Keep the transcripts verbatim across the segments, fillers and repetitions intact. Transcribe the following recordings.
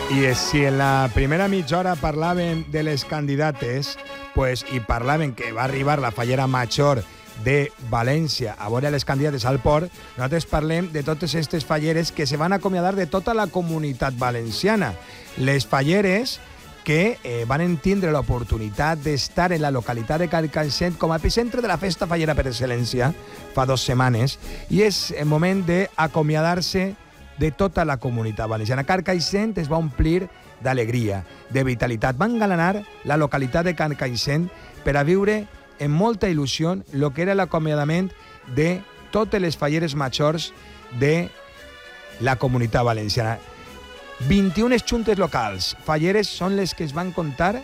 I si en la primera mitja hora parlàvem de les candidates, pues, i parlàvem que va arribar la fallera major de València a veure les candidates al port, nosaltres parlem de totes aquestes falleres que se van acomiadar de tota la comunitat valenciana. Les falleres que eh, van tindre l'oportunitat d'estar en la localitat de Carcaixent com a epicentre de la festa fallera per excel·lència fa dues setmanes, i és el moment d'acomiadar-se de tota la comunitat valenciana. Carcaixent es va omplir d'alegria, de vitalitat. Va engalanar la localitat de Carcaixent per a viure amb molta il·lusió el que era l'acomiadament de totes les falleres majors de la comunitat valenciana. vint-i-una juntes locals, falleres, són les que es van comptar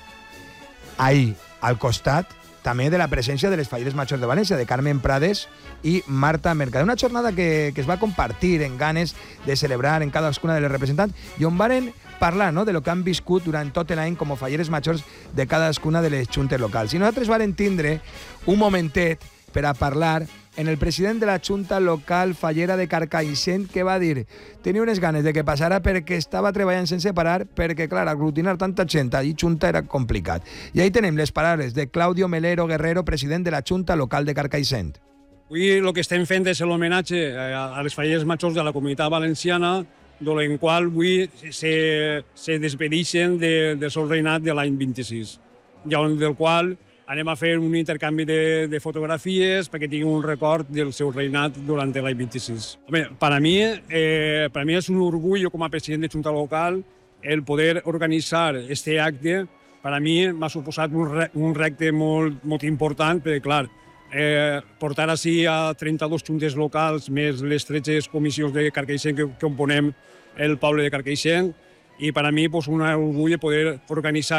ahir, al costat també de la presència de les falleres majors de València, de Carmen Prades i Marta Mercader. Una jornada que, que es va compartir en ganes de celebrar en cadascuna de les representants i on varen parlar, no?, de lo que han viscut durant tot l'any com a falleres majors de cadascuna de les juntes locals. I nosaltres varen tindre un momentet per a parlar en el president de la Junta Local Fallera de Carcaixent, que va dir tenia unes ganes de que passara perquè estava treballant sense parar, perquè, clar, aglutinar tanta gent allí Junta era complicat. I ahí tenim les paraules de Claudio Melero Guerrero, president de la Junta Local de Carcaixent. Avui el que estem fent és l'homenatge a les falleres majors de la comunitat valenciana, en qual avui se, se despedeixen de, del seu reinat de l'any vint-i-sis, del qual anem a fer un intercanvi de, de fotografies perquè tinguin un record del seu reinat durant l'any vint-i-sis. Home, per a mi, eh, per a mi és un orgull com a president de Junta Local el poder organitzar aquest acte. Per a mi m'ha suposat un, re, un repte molt, molt important perquè, clar, eh, portar així a trenta-dues juntes locals més les tretze comissions de Carcaixent que, que componem el poble de Carcaixent, i per a mi pues, un orgull poder organitzar